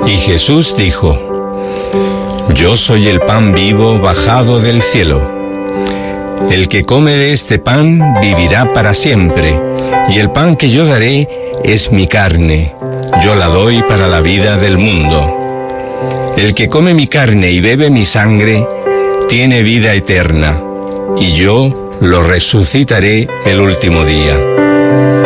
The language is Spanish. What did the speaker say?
Y Jesús dijo: Yo soy el pan vivo bajado del cielo. El que come de este pan vivirá para siempre, y el pan que yo daré es mi carne. Yo la doy para la vida del mundo. El que come mi carne y bebe mi sangre tiene vida eterna, y yo lo resucitaré el último día.